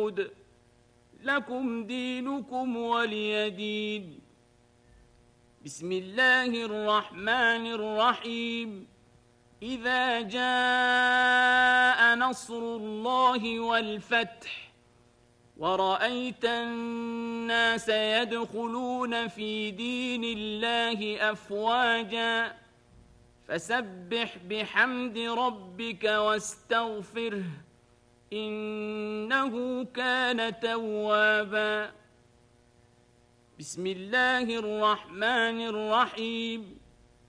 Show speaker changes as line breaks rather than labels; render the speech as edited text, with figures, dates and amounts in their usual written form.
فاسجد لكم دينكم ولي دين. بسم الله الرحمن الرحيم. إذا جاء نصر الله والفتح ورأيت الناس يدخلون في دين الله أفواجا فسبح بحمد ربك واستغفره إنه كان توابا. بسم الله الرحمن الرحيم.